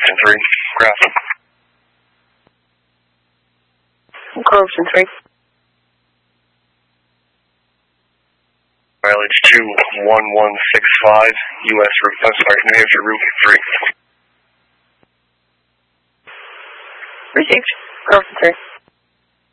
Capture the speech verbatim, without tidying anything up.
Corruption three, graph. Corruption three. Mileage two one one six five, U S route, I'm sorry, New Hampshire route three. Received. Corruption three.